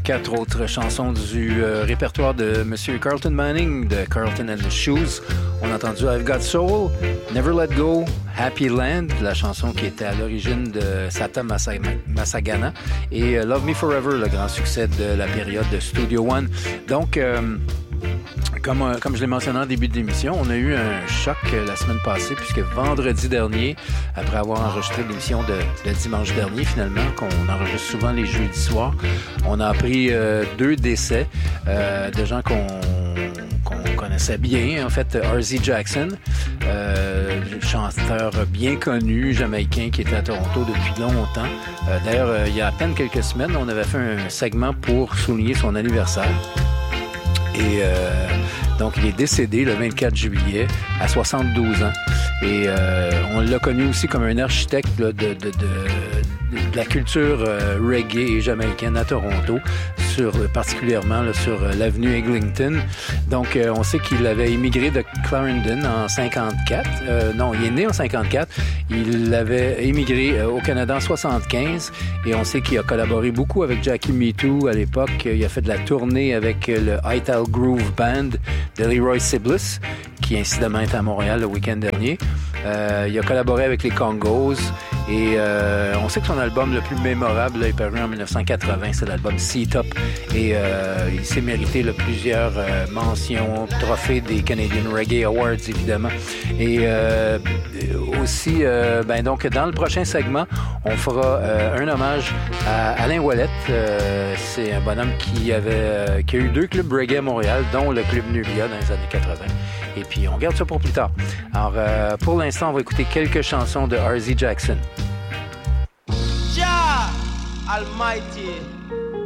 4 autres chansons du répertoire de Monsieur Carlton Manning, de Carlton and the Shoes. On a entendu I've Got Soul, Never Let Go, Happy Land, la chanson qui était à l'origine de Sata Masagana, et Love Me Forever, le grand succès de la période de Studio One. Donc, comme je l'ai mentionné en début de l'émission, on a eu un choc la semaine passée, puisque vendredi dernier, après avoir enregistré l'émission de dimanche dernier, finalement, qu'on enregistre souvent les jeudis soirs, on a appris 2 décès de gens qu'on connaissait bien. En fait, R.Z. Jackson, chanteur bien connu, jamaïcain, qui était à Toronto depuis longtemps. D'ailleurs, il y a à peine quelques semaines, on avait fait un segment pour souligner son anniversaire. Et donc, il est décédé le 24 juillet à 72 ans. Et on l'a connu aussi comme un architecte là, de la culture reggae et jamaïcaine à Toronto, particulièrement là, sur l'avenue Eglinton. Donc, on sait qu'il avait immigré de Clarendon en 54. Non, il est né en 54. Il avait immigré au Canada en 75. Et on sait qu'il a collaboré beaucoup avec Jackie Me Too à l'époque. Il a fait de la tournée avec le Ital Groove Band de Leroy Siblis, qui incidemment était à Montréal le week-end dernier. Il a collaboré avec les Congos. Et on sait que son album le plus mémorable là, est paru en 1980, c'est l'album C-Top. Et il s'est mérité plusieurs mentions, trophées des Canadian Reggae Awards, évidemment. Et aussi, donc, dans le prochain segment, on fera un hommage à Alain Ouellette. C'est un bonhomme qui a eu 2 clubs reggae à Montréal, dont le club Nubia dans les années 80. Et puis, on garde ça pour plus tard. Alors, pour l'instant, on va écouter quelques chansons de R.Z. Jackson. Jah Almighty,